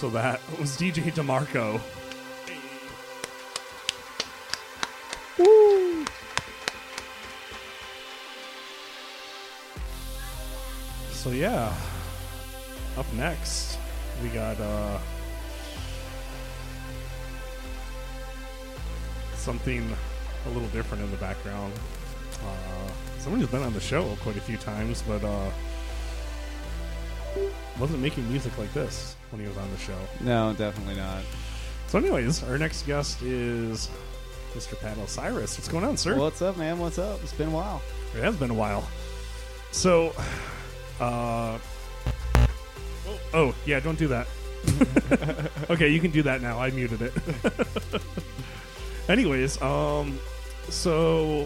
So that was DJ DeMarco. Woo! So yeah, up next we got something a little different in the background. Somebody who's been on the show quite a few times, but wasn't making music like this when he was on the show. No, definitely not. So anyways, our next guest is Mr. Pat Osiris. What's going on, sir? What's up, man? What's up? It's been a while. It has been a while. So, oh, yeah, don't do that. Okay, you can do that now. I muted it. Anyways, so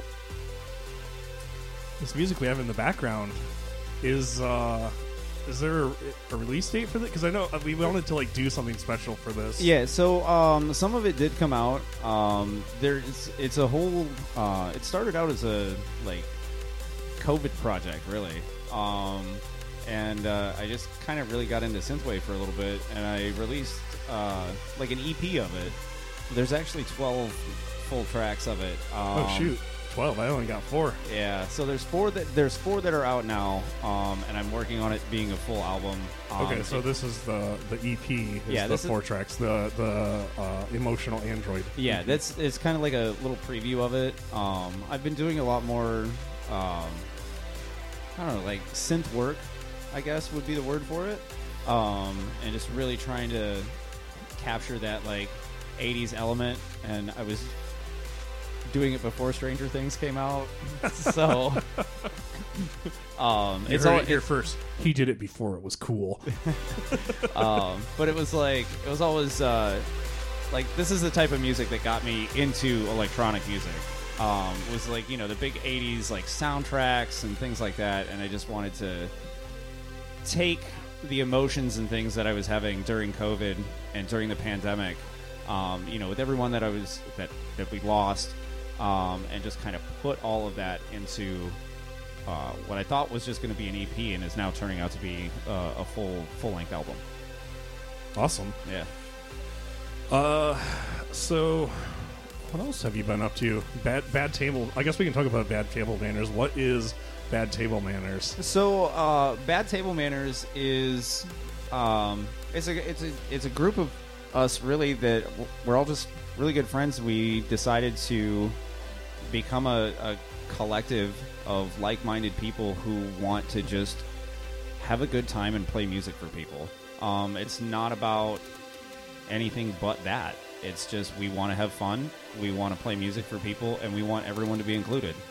this music we have in the background is there a release date for this? Because I know we wanted to like do something special for this. Yeah, so some of it did come out. It's a whole. It started out as a like COVID project, really, and I just kind of really got into synthwave for a little bit, and I released like an EP of it. There's actually 12 full tracks of it. Oh shoot. 12. I only got 4. Yeah, so there's four that are out now, and I'm working on it being a full album. Okay, so this is the EP. Yeah, the 4 tracks. The Emotional Android. Yeah, it's kind of like a little preview of it. I've been doing a lot more, I don't know, like synth work, I guess would be the word for it, and just really trying to capture that like 80s element. And I was doing it before Stranger Things came out, so it's all here first. He did it before it was cool. But it was always like this is the type of music that got me into electronic music. Was like, you know, the big 80s like soundtracks and things like that, and I just wanted to take the emotions and things that I was having during COVID and during the pandemic, you know, with everyone that we lost. And just kind of put all of that into what I thought was just going to be an EP, and is now turning out to be a full-length album. Awesome. Yeah. So what else have you been up to? Bad table. I guess we can talk about bad table manners. What is bad table manners? So bad table manners is it's a group of us really that we're all just really good friends. We decided to become a collective of like-minded people who want to just have a good time and play music for people. It's not about anything but that. It's just we want to have fun, we want to play music for people, and we want everyone to be included.